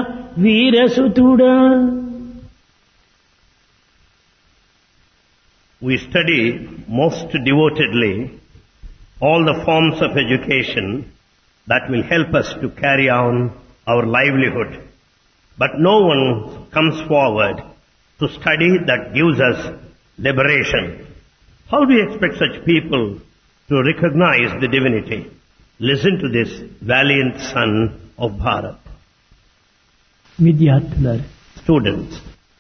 వీరసుతుడా. We study most devotedly all the forms of education that will help us to carry on our livelihood. But no one comes forward to study that gives us liberation. How do you expect such people to recognize the divinity? Listen to this valiant son of Bharat. విద్యార్థులారా, Students,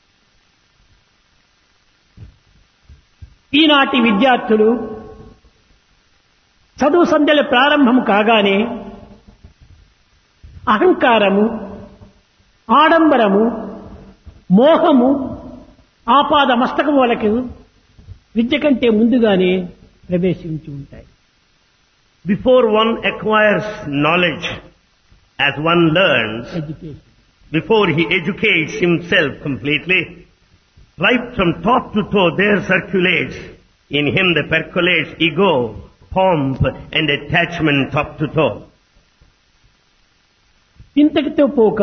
ఈనాటి విద్యార్థులు చదువు సంధ్యలు ప్రారంభం కాగానే అహంకారము, ఆడంబరము, మోహము ఆపాద మస్తకములకు విద్య కంటే ముందుగానే ప్రవేశించి ఉంటాయి. before one acquires knowledge, as one learns, education before he educates himself completely, right from top to toe there circulates in him, the percolates ego, pomp and attachment top to toe. ఇంతటితో పోక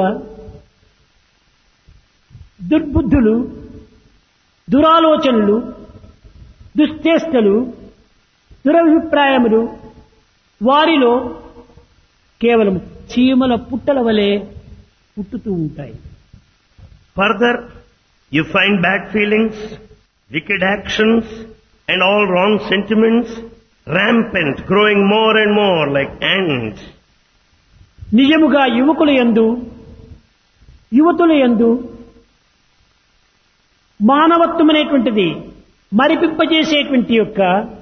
దుర్బుద్ధులు, దురాలోచనలు, దుశ్చేష్టలు, దురభిప్రాయములు వారిలో కేవలం చీమల పుట్టల వలె పుట్టుతూ ఉంటాయి. Further, you find bad feelings, wicked actions and all wrong sentiments rampant, growing more and more like ants. నిజముగా యువకుల యందు, యువతుల యందు మానవత్వం అనేటువంటిది మరిపింపజేసేటువంటి యొక్క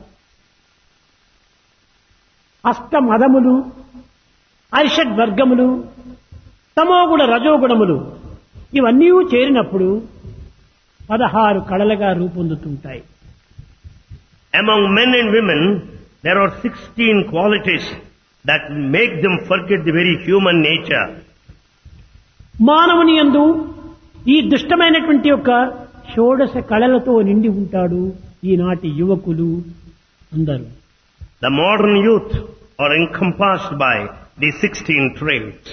అష్టమదములు, అరిషడ్వర్గములు, తమోగుణ రజోగుణములు ఇవన్నీ చేరినప్పుడు 16 కళలుగా రూపొందుతుంటాయి. Among men and women, there are 16 qualities that make them forget the very human nature. మానవుని యందు ఈ దుష్టమైనటువంటి యొక్క షోడశ కళలతో నిండి ఉంటాడు ఈనాటి యువకులు అందరూ. The modern youth are encompassed by these 16 traits.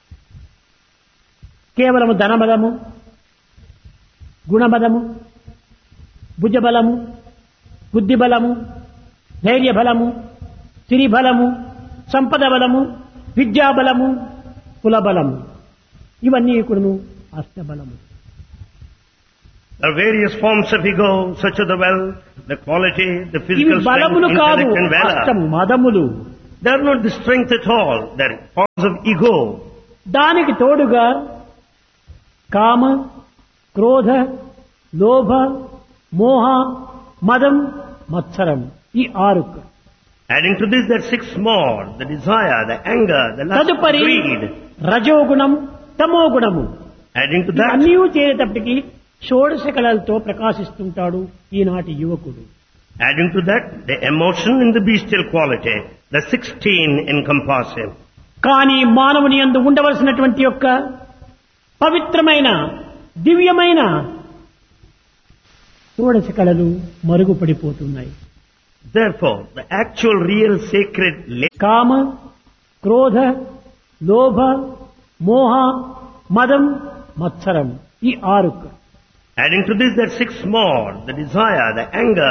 కేవలము ధనబలము, గుణబలము, భుజబలము, బుద్ధిబలము, ధైర్యబలము, సిరిబలము, సంపద బలము, విద్యాబలము, కులబలము ఇవన్నీ కూడాను అష్టబలము. There are various forms of ego, such as the wealth, the quality, the ఇవి physical strength, బలములు కాదు, intellect and valor. అష్టమదములు. They are not the strength at all. They are forms of ego. దానికి తోడుగా కామ, క్రోధ, లోభ, మోహ, మదం, మత్సరం ఈ 6. Adding to this, there are 6 more: the desire, the anger, the lust, తదుపరి greed. రజోగుణం, తమోగుణము. Adding to that, అన్నీ చేరేటప్పటికి షోడశ కళలతో ప్రకాశిస్తుంటాడు ఈనాటి యువకుడు. adding to that, the emotion and the bestial quality, the 16 encompass him. కానీ మానవుని యందు ఉండవలసినటువంటి యొక్క పవిత్రమైన దివ్యమైన షోడశ కళలు మరుగుపడిపోతున్నాయి. Therefore, the actual, real, sacred కామ, క్రోధ, లోభ, మోహ, మదం, మత్సరం ఈ 6. adding to this, there are 6 more: the desire, the anger,